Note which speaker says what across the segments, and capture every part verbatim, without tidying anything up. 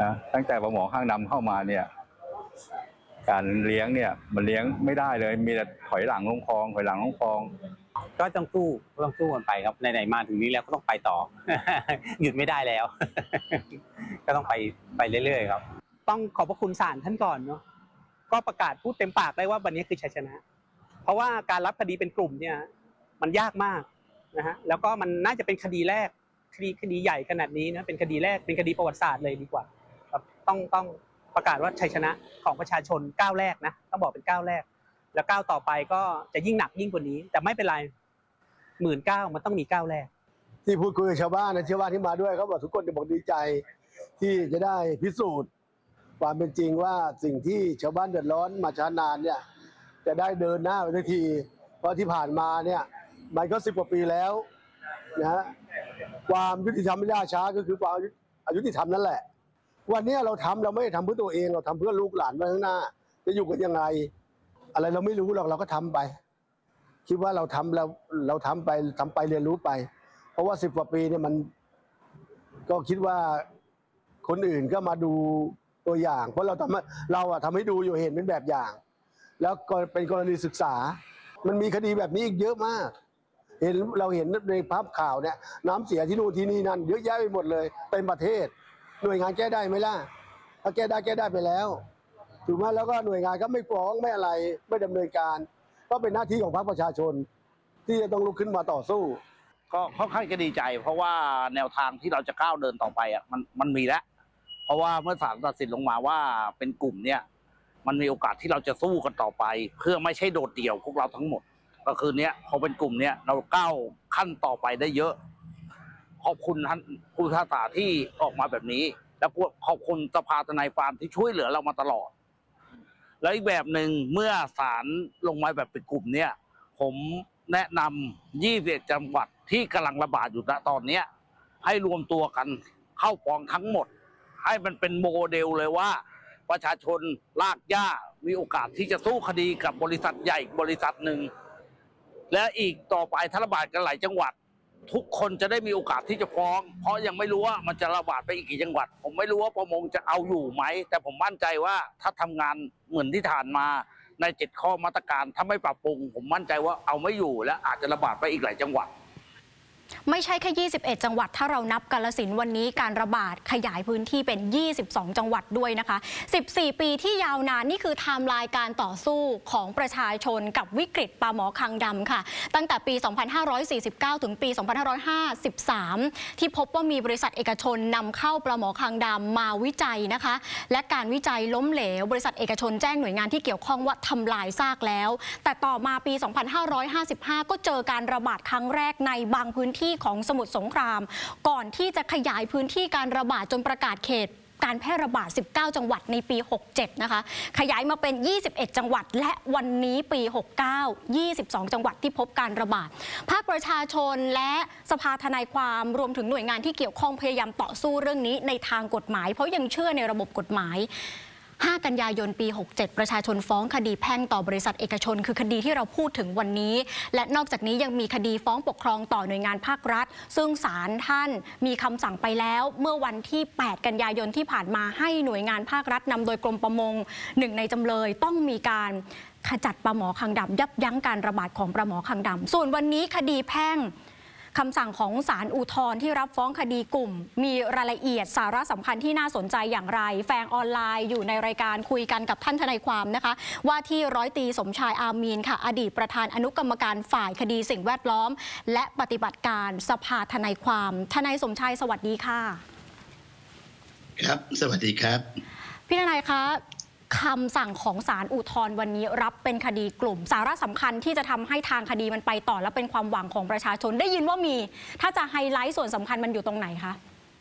Speaker 1: นะตั้งแต่ปลาหมอข้างดำเข้ามาเนี่ยการเลี้ยงเนี่ยมันเลี้ยงไม่ได้เลยมีแต่ถอยหลังลงคลองถอยหลังลงคลอง
Speaker 2: ก็ต้องสู้ต้องสู้กันไปครับไหนๆมาถึงนี้แล้วก็ต้องไปต่อ หยุดไม่ได้แล้ว ก็ต้องไปไปเรื่อยๆครับต้องขอบพระคุณศาลท่านก่อนเนาะก็ประกาศพูดเต็มปากได้ว่าวันนี้คือชัยชนะเพราะว่าการรับคดีเป็นกลุ่มเนี่ยมันยากมากนะฮะแล้วก็มันน่าจะเป็นคดีแรกคดีคดีใหญ่ขนาดนี้นะเป็นคดีแรกเป็นคดีประวัติศาสตร์เลยดีกว่าครับต้องต้องประกาศว่าชัยชนะของประชาชนก้าวแรกนะต้องบอกเป็นก้าวแรกแล้วก้าวต่อไปก็จะยิ่งหนักยิ่งกว่านี้แต่ไม่เป็นไรหมื่นเก้ามันต้องมีก้าวแรก
Speaker 3: ที่พูดคุยกับชาวบ้านนะชาวบ้านที่มาด้วยเขาบอกทุกคนจะบอกดีใจที่จะได้พิสูจน์ความเป็นจริงว่าสิ่งที่ชาวบ้านเดือดร้อนมาช้านานเนี่ยจะได้เดินหน้าไปทันทีเพราะที่ผ่านมาเนี่ยมันก็สิบกว่าปีแล้วนะฮะความยุติธรรมไม่ล่าช้าก็คือความอายุติธรรมนั่นแหละวันนี้เราทำเราไม่ได้ทำเพื่อตัวเองเราทำเพื่อลูกหลานไว้ข้างหน้าจะอยู่กันยังไงอะไรเราไม่รู้หรอกเราก็ทำไปคิดว่าเราทำเราเราทำไปทำไปเรียนรู้ไปเพราะว่าสิบกว่าปีเนี่ยมันก็คิดว่าคนอื่นก็มาดูตัวอย่างเพราะเราทำเราอะทำให้ดูอยู่เห็นเป็นแบบอย่างแล้วก็เป็นกรณีศึกษามันมีคดีแบบนี้อีกเยอะมากเห็นเราเห็นในภาพข่าวเนี่ยน้ำเสียที่นู่นที่นี่นั่นเยอะแยะไปหมดเลยเต็มประเทศหน่วยงานแก้ได้ไหมล่ะถ้าแก้ได้แก้ได้ไปแล้วถูกไหมแล้วก็หน่วยงานก็ไม่ฟ้องไม่อะไรไม่ดำเนินการก็เป็นหน้าที่ของพรรคประชาชนที่จะต้องลุกขึ้นมาต่อสู้
Speaker 4: ก็ค่อนข้างจะดีใจเพราะว่าแนวทางที่เราจะก้าวเดินต่อไปอ่ะมันมันมีแล้วเพราะว่าเมื่อศาลตัดสินลงมาว่าเป็นกลุ่มเนี่ยมันมีโอกาสที่เราจะสู้กันต่อไปเพื่อไม่ใช่โดดเดี่ยวพวกเราทั้งหมดก็คือเนี้ยพอเป็นกลุ่มเนี้ยเราก้าวขั้นต่อไปได้เยอะขอบคุณท่านผู้พิพากษาที่ออกมาแบบนี้และขอบคุณสภาทนายความที่ช่วยเหลือเรามาตลอดแล้วอีกแบบหนึ่งเมื่อศาลลงมาแบบเป็นกลุ่มเนี้ยผมแนะนำยี่สิบเอ็ดจังหวัดที่กำลังระบาดอยู่ณตอนนี้ให้รวมตัวกันเข้าฟ้องทั้งหมดให้มันเป็นโมเดลเลยว่าประชาชนลากย่ามีโอกาสที่จะสู้คดีกับบริษัทใหญ่บริษัทหนึ่งและอีกต่อไปถ้าระบาดกันหลายจังหวัดทุกคนจะได้มีโอกาสที่จะฟ้องเพราะยังไม่รู้ว่ามันจะระบาดไปอีกกี่จังหวัดผมไม่รู้ว่าประมงจะเอาอยู่ไหมแต่ผมมั่นใจว่าถ้าทำงานเหมือนที่ผ่านมาในเจ็ดข้อมาตรการถ้าไม่ปรับปรุงผมมั่นใจว่าเอาไม่อยู่และอาจจะระบาดไปอีกหลายจังหวัด
Speaker 5: ไม่ใช่แค่ยี่สิบเอ็ดจังหวัดถ้าเรานับกาฬสินธุ์วันนี้การระบาดขยายพื้นที่เป็นยี่สิบสองจังหวัดด้วยนะคะสิบสี่ปีที่ยาวนานนี่คือไทม์ไลน์การต่อสู้ของประชาชนกับวิกฤตปลาหมอคางดำค่ะตั้งแต่ปี สองพันห้าร้อยสี่สิบเก้า ถึงปี สองพันห้าร้อยห้าสิบสาม ที่พบว่ามีบริษัทเอกชนนำเข้าปลาหมอคางดำมาวิจัยนะคะและการวิจัยล้มเหลวบริษัทเอกชนแจ้งหน่วยงานที่เกี่ยวข้องว่าทำลายซากแล้วแต่ต่อมาปี สองพันห้าร้อยห้าสิบห้า ก็เจอการระบาดครั้งแรกในบางพื้นที่ของสมุทรสงครามก่อนที่จะขยายพื้นที่การระบาดจนประกาศเขตการแพร่ระบาดสิบเก้าจังหวัดในปีหกสิบเจ็ดนะคะขยายมาเป็นยี่สิบเอ็ดจังหวัดและวันนี้ปีหกสิบเก้า ยี่สิบสองจังหวัดที่พบการระบาดภาคประชาชนและสภาทนายความรวมถึงหน่วยงานที่เกี่ยวข้องพยายามต่อสู้เรื่องนี้ในทางกฎหมายเพราะยังเชื่อในระบบกฎหมายห้ากันยายนปีหกสิบเจ็ดประชาชนฟ้องคดีแพ่งต่อบริษัทเอกชนคือคดีที่เราพูดถึงวันนี้และนอกจากนี้ยังมีคดีฟ้องปกครองต่อหน่วยงานภาครัฐซึ่งศาลท่านมีคำสั่งไปแล้วเมื่อวันที่แปดกันยายนที่ผ่านมาให้หน่วยงานภาครัฐนำโดยกรมประมงหนึ่งในจำเลยต้องมีการขจัดปลาหมอคางดำยับยั้งการระบาดของปลาหมอคางดำส่วนวันนี้คดีแพ่งคำสั่งของศาลอุทธรณ์ที่รับฟ้องคดีกลุ่มมีรายละเอียดสาระสำคัญที่น่าสนใจอย่างไรแฟงออนไลน์อยู่ในรายการคุยกันกับท่านทนายความนะคะว่าที่ร้อยตรีสมชายอามีนค่ะอดีตประธานอนุกรรมการฝ่ายคดีสิ่งแวดล้อมและปฏิบัติการสภาทนายความทนายสมชายสวัสดีค่ะ
Speaker 6: ครับสวัสดีครับ
Speaker 5: พี่ทนายคะคำสั่งของศาลอุทธรณ์วันนี้รับเป็นคดีกลุ่มสาระสำคัญที่จะทำให้ทางคดีมันไปต่อและเป็นความหวังของประชาชนได้ยินว่ามีถ้าจะไฮไลท์ส่วนสำคัญมันอยู่ตรงไหนคะ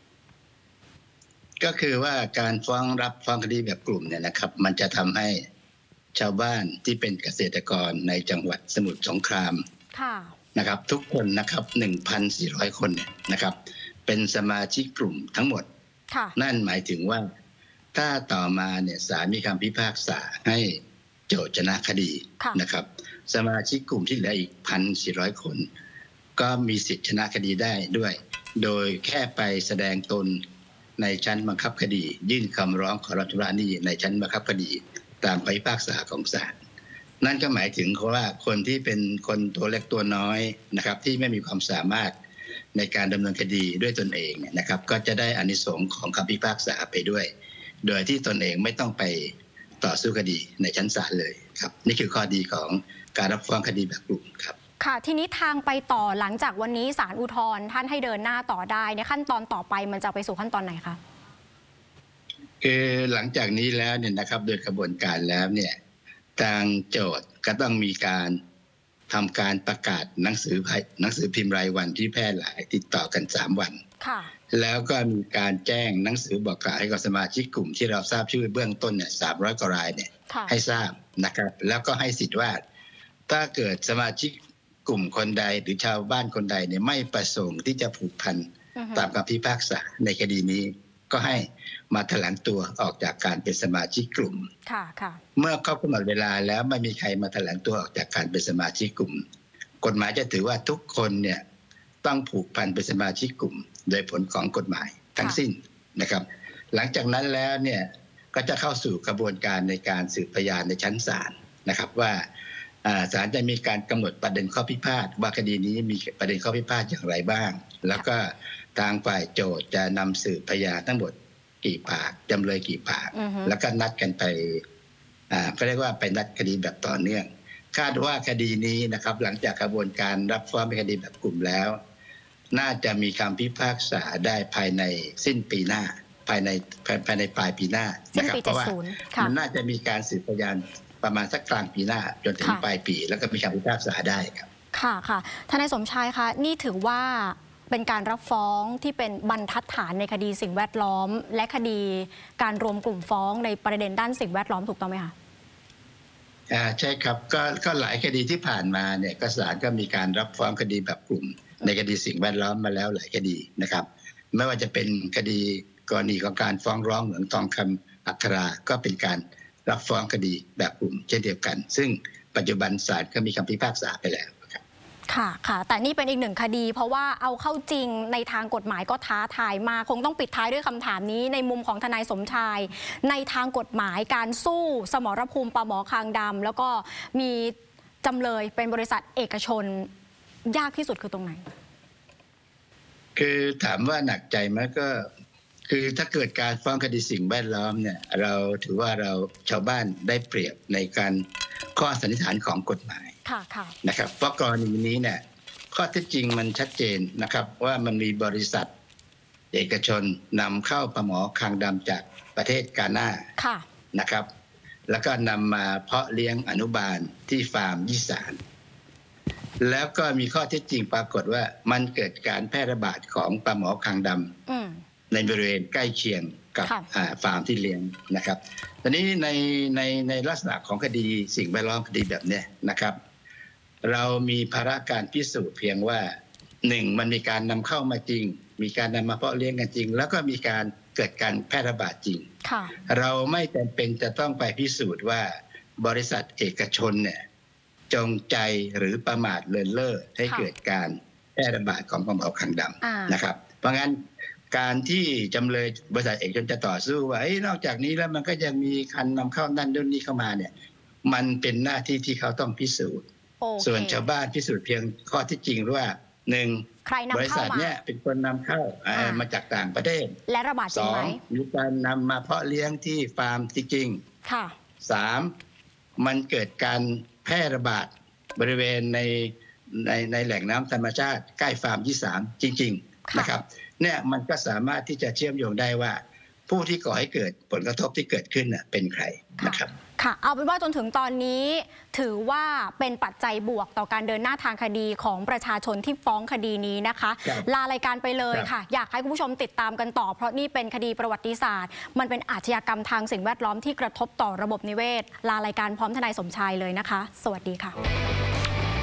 Speaker 6: ก็คือว่าการฟ้องรับฟ้องคดีแบบกลุ่มเนี่ยนะครับมันจะทำให้ชาวบ้านที่เป็นเกษตรกรในจังหวัดสมุทรสงครามนะครับทุกคนนะครับ หนึ่งพันสี่ร้อย คนเนี่ยนะครับเป็นสมาชิกกลุ่มทั้งหมดนั่นหมายถึงว่าถ้าต่อมาเนี่ยศาลมีคำพิพากษาให้โจทย์ชนะคดีนะครับสมาชิกกลุ่มที่เหลืออีก หนึ่งพันสี่ร้อย คนก็มีสิทธิชนะคดีได้ด้วยโดยแค่ไปแสดงตนในชั้นบังคับคดี ยื่นคำร้องขอรับชำระหนี้ในชั้นบังคับคดีตามคำพิพากษาของศาลนั่นก็หมายถึงว่าคนที่เป็นคนตัวเล็กตัวน้อยนะครับที่ไม่มีความสามารถในการดำเนินคดีด้วยตนเองนะครับก็จะได้อานิสงส์ของคำพิพากษาไปด้วยโดยที่ตนเองไม่ต้องไปต่อสู้คดีในชั้นศาลเลยครับนี่คือข้อดีของการรับฟ้องคดีแบบกลุ่มครับ
Speaker 5: ค่ะทีนี้ทางไปต่อหลังจากวันนี้ศาลอุทธรณ์ท่านให้เดินหน้าต่อได้ในขั้นตอนต่อไปมันจะไปสู่ขั้นตอนไหนคะ
Speaker 6: คือหลังจากนี้แล้วเนี่ยนะครับโดยกระบวนการแล้วเนี่ยทางโจทย์ก็ต้องมีการทำการประกาศหนังสือหนังสือพิมพ์รายวันที่แพร่หลายติดต่อกันสามวัน
Speaker 5: ค่ะแล้ว
Speaker 6: ก็มีการแจ้งหนังสือบอกกล่าวให้กับสมาชิกกลุ่มที่เราทราบชื่อเบื้องต้นเนี่ยสามร้อยกว่ารายเนี่ยให้ทราบนะครับแล้วก็ให้สิทธิ์ว่าถ้าเกิดสมาชิกกลุ่มคนใดหรือชาวบ้านคนใดเนี่ยไม่ประสงค์ที่จะผูกพันตามคำพิพากษาในคดีนี้ก็ให้มาแถลงตัวออกจากการเป็นสมาชิกกลุ่ม
Speaker 5: ค่ะค่ะ
Speaker 6: เมื่อครบกำหนดเวลาแล้วไม่มีใครมาแถลงตัวออกจากการเป็นสมาชิกกลุ่มกฎหมายจะถือว่าทุกคนเนี่ยต้องผูกพันเป็นสมาชิกกลุ่มโดยผลของกฎหมายทั้งสิ้นนะครับหลังจากนั้นแล้วเนี่ยก็จะเข้าสู่กระบวนการในการสืบพยานในชั้นศาลนะครับว่าศาลจะมีการกำหนดประเด็นข้อพิพาทว่าคดีนี้มีประเด็นข้อพิพาทอย่างไรบ้างแล้วก็ทางฝ่ายโจทย์จะนำสืบพยานทั้งหมดกี่ปากจำเลยกี่ปากแล้วก็นัดกันไปอ่าก็เรียกว่าไปนัดคดีแบบต่อเนื่องคาดว่าคดีนี้นะครับหลังจากกระบวนการรับฟ้องเป็นคดีแบบกลุ่มแล้วน่าจะมีคำพิพากษาได้ภายในสิ้นปีหน้าภายในภายในปลายปีหน้านะครับเพราะว่ามันน่าจะมีการสืบพยานประมาณสักกลางปีหน้าจนถึงปลายปีแล้วก็มีคำพิพากษาได้ครับ
Speaker 5: ค่ะค่ะทนายสมชายคะนี่ถือว่าเป็นการรับฟ้องที่เป็นบรรทัดฐานในคดีสิ่งแวดล้อมและคดีการรวมกลุ่มฟ้องในประเด็นด้านสิ่งแวดล้อมถูกต้องไหมคะ
Speaker 6: อ่าใช่ครับก็ก็หลายคดีที่ผ่านมาเนี่ยก็ศาลก็มีการรับฟ้องคดีแบบกลุ่มในคดีสิ่งแวดล้อมมาแล้วหลายคดีนะครับไม่ว่าจะเป็นคดีกรณีของการฟ้องร้องเหมืองทองคำอัคราก็เป็นการรับฟ้องคดีแบบกลุ่มเช่นเดียวกันซึ่งปัจจุบันศาลก็มีคำพิพากษาไปแล้ว
Speaker 5: ค่ะค่ะแต่นี่เป็นอีกหนึ่งคดีเพราะว่าเอาเข้าจริงในทางกฎหมายก็ท้าทายมาคงต้องปิดท้ายด้วยคำถามนี้ในมุมของทนายสมชายในทางกฎหมายการสู้สมรภูมิปลาหมอคางดำแล้วก็มีจำเลยเป็นบริษัทเอกชนยากที่สุดคือตรงไหน
Speaker 6: คือถามว่าหนักใจไหมก็คือถ้าเกิดการฟ้องคดีสิ่งแวดล้อมเนี่ยเราถือว่าเราชาวบ้านได้เปรียบในการข้อสันนิษฐานของกฎหมายนะครับเพราะกรณีนี้เนี่ยข้อเท็จจริงมันชัดเจนนะครับว่ามันมีบริษัทเอกชนนำเข้าปลาหมอคางดำจากประเทศกาน่านะครับแล้วก็นำมาเพาะเลี้ยงอนุบาลที่ฟาร์มยี่สานแล้วก็มีข้อเท็จจริงปรากฏว่ามันเกิดการแพร่ระบาดของปลาหมอคางดำในบริเวณใกล้เคียงกับฟาร์มที่เลี้ยงนะครับตอนนี้ในในในลักษณะของคดีสิ่งแวดล้อมคดีแบบนี้นะครับเรามีภาระการพิสูจน์เพียงว่าหนึ่งมันมีการนำเข้ามาจริงมีการนำมาเพาะเลี้ยงกันจริงแล้วก็มีการเกิดการแพร่ระบาดจริงเราไม่จำเป็นจะต้องไปพิสูจน์ว่าบริษัทเอกชนเนี่ยจงใจหรือประมาทเลินเล่อให้เกิดการแพร่ระบาดของปลาหมอคางดำนะครับเพราะงั้นการที่จำเลยบริษัทเอกชนจะต่อสู้ว่านอกจากนี้แล้วมันก็ยังมีการนำเข้านั่นนู่นนี่เข้ามาเนี่ยมันเป็นหน้าที่ที่เขาต้องพิสูจน์ส่วนชาวบ้านพิสูจน์เพียงข้อที่จริงว่าหนึ่งบริษัทเนี่ยเป็นคนนำเข้ามาจากต่างประเทศ
Speaker 5: และระบาดจริงไหม
Speaker 6: มีการนำมาเพาะเลี้ยงที่ฟาร์มจริงสามมันเกิดการแพร่ระบาดบริเวณในในในแหล่งน้ำธรรมชาติใกล้ฟาร์มยี่สามจริงๆนะครับเนี่ยมันก็สามารถที่จะเชื่อมโยงได้ว่าผู้ที่ก่อให้เกิดผลกระทบที่เกิดขึ้นเป็นใครนะครับ
Speaker 5: ค่ะเอาเป็นว่าจนถึงตอนนี้ถือว่าเป็นปัจจัยบวกต่อการเดินหน้าทางคดีของประชาชนที่ฟ้องคดีนี้นะคะลารายการไปเลยค่ะอยากให้คุณผู้ชมติดตามกันต่อเพราะนี่เป็นคดีประวัติศาสตร์มันเป็นอาชญากรรมทางสิ่งแวดล้อมที่กระทบต่อระบบนิเวศลารายการพร้อมทนายสมชายเลยนะคะสวัสดีค่ะ